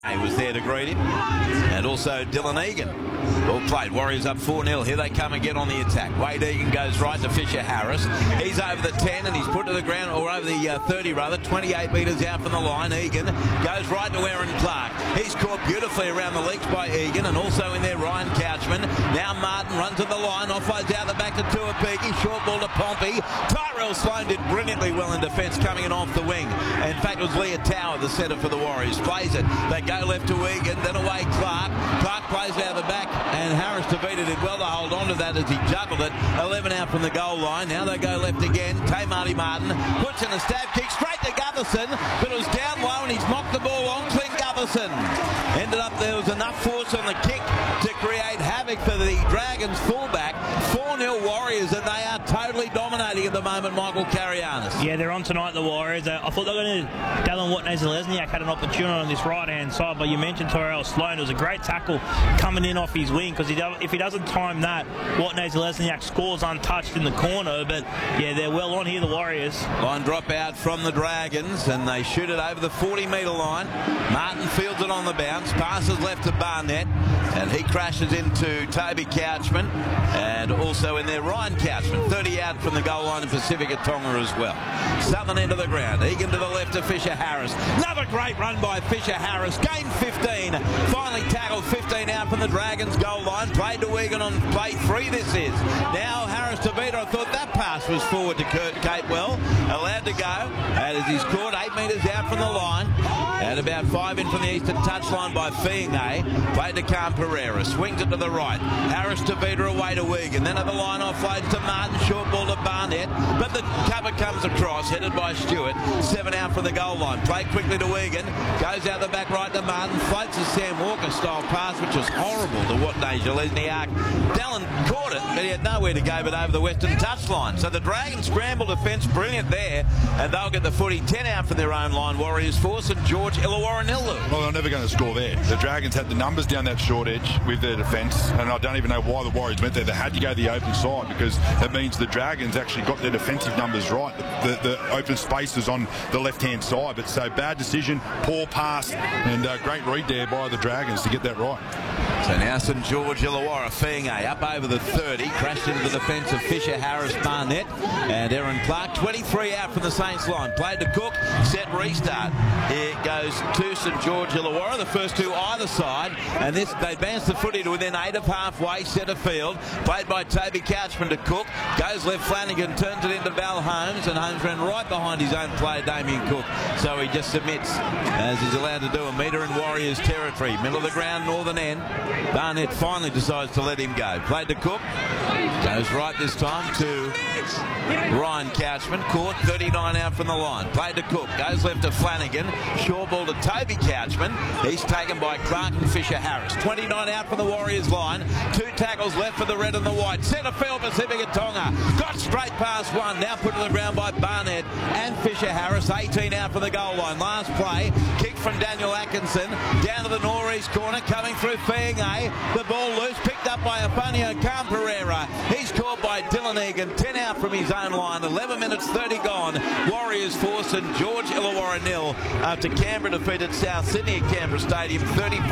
He was there to greet him, and also Dylan Egan. All played. Warriors up 4-0. Here they come again on the attack. Wade Egan goes right to Fisher Harris. He's over the 10 and he's put to the ground, or over the 30 rather, 28 metres out from the line. Egan goes right to Aaron Clark. He's caught beautifully around the legs by Egan, and also in there Ryan Couchman. Now Martin runs to the line, offloads out the back to Tuapiki. Short ball to Pompey. Tyrell Sloan did brilliantly well in defence coming in off the wing. In fact, it was Leah Tower, the setter for the Warriors. Plays it. They go left to Egan, then away Clark. Clark plays out the back, and Harris Tavita did well to hold on to that as he juggled it. 11 out from the goal line. Now they go left again. Marty Martin puts in a stab kick straight to Gutherson, but it was down low and he's mocked the ball on. Clint Gutherson ended up, there was enough force on the kick to create havoc for the Dragons fullback. 4-0 Warriors, and they are totally dominating at the moment, Michael Carianis. Yeah, they're on tonight, the Warriors. I thought they were going to... Dallin Watney-Zelezniak had an opportunity on this right-hand side, but you mentioned Tyrell Sloan. It was a great tackle coming in off his wing, because if he doesn't time that, Watney-Zelezniak scores untouched in the corner. But yeah, they're well on here, the Warriors. Line drop out from the Dragons, and they shoot it over the 40-metre line. Martin fields it on the bounce, passes left to Barnett, and he crashes into Toby Couchman, and also in there Ryan Couchman, 30 out from the goal line in Pacifica Tonga as well. Southern end of the ground, Egan to the left to Fisher Harris. Another great run by Fisher Harris, gained 15, finally tackled 15 out from the Dragons goal line. Played to Egan on play 3 this is. Now Harris Tavita, I thought that pass was forward to Kurt Capewell, allowed to go, and as he's caught 8 metres out from the line, and about 5 in from the eastern touchline by Fiinga. Played to Khan Pereira, swings it to the right. Harris Tavita away to Egan, then at the line offloads to Martin, short ball to Barnett, but the cover comes across, headed by Stewart. 7 out from the goal line. Played quickly to Egan, goes out the back right to Martin, floats a Sam Walker style pass, which was horrible to Watney-Zelezniak. Dallin caught it, but he had nowhere to go but over the western touchline. So the Dragons scramble defence, brilliant there, and they'll get the footy. 10 out from their own line. Warriors for St George Illawarra nil. Well, they're never going to score there. The Dragons had the numbers down that short edge with their defence, and I don't even know why the Warriors went there. They had to go the open side, because that means the Dragons actually got their defensive numbers right. The open space is on the left-hand side, but so bad decision, poor pass, and great read there by the Dragons to get that right. So now St George Illawarra, Fiinga up over the 30, crashed into the defence of Fisher Harris Barnett, and Aaron Clark. 23 out from the Saints line. Played to Cook, set restart. Here goes to St George Illawarra, the first two either side, and this they advance the footy to within 8 of halfway, centre field. Played by Toby Couchman to Cook, goes left Flanagan, turns it into Val Holmes, and Holmes ran right behind his own player Damien Cook, so he just submits as he's allowed to do. A metre in Warriors territory, middle of the ground, northern end. Barnett finally decides to let him go. Played to Cook, goes right this time to Ryan Couchman, caught 39 out from the line. Played to Cook, goes left to Flanagan, short ball to Toby Couchman. He's taken by Clark and Fisher Harris. 29 out from the Warriors line. 2 tackles left for the red and the white. Centre field Pacifica Tonga. Got straight past one. Now put to the ground by Barnett and Fisher Harris. 18 out from the goal line. Last play, kick from Daniel Atkinson. Down to the northeast corner, coming through Fiinga. The ball loose, picked up by Afanio Khan Pereira. He's caught by Dylan Egan. 10 out from his own line. 11 minutes 30 gone. Warriors for St George Illawarra nil after Canberra defeated South Sydney at Canberra Stadium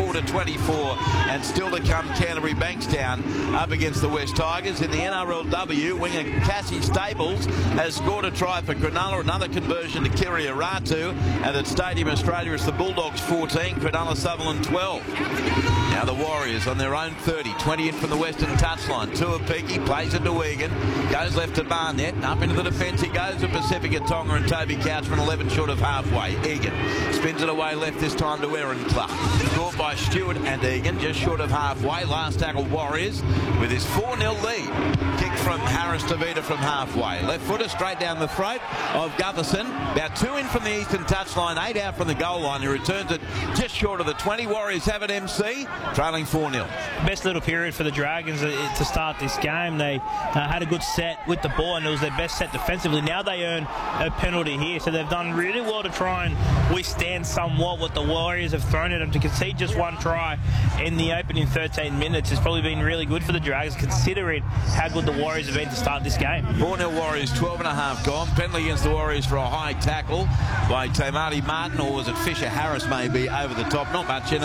34-24. And still to come, Canterbury Bankstown up against the West Tigers. In the NRLW, winger Cassie Staples has scored a try for Cronulla, another conversion to Kiria Ratu. And at Stadium Australia, it's the Bulldogs 14, Cronulla Sutherland 12. Now the Warriors on their own 30, 20 in from the western touchline. Tuapiki plays it to Egan, goes left to Barnett, up into the defence he goes to Pacifica Tonga and Toby Couchman, 11 short of halfway. Egan spins it away left this time to Aaron Clark. Caught by Stewart and Egan, just short of halfway. Last tackle Warriors with his 4-0 lead. Kick from Harris Tavita from halfway. Left footer straight down the throat of Gutherson. About 2 in from the eastern touchline, 8 out from the goal line. He returns it just short of the 20. Warriors have it MC, trailing 4-0. Best little period for the Dragons to start this game. They had a good set with the ball, and it was their best set defensively. Now they earn a penalty here, so they've done really well to try and withstand somewhat what the Warriors have thrown at them. To concede just 1 try in the opening 13 minutes has probably been really good for the Dragons, considering how good the Warriors have been to start this game. 4-0 Warriors, 12.5 gone. Penalty against the Warriors for a high tackle by Marty Martin, or was it Fisher Harris maybe over the top? Not much in it.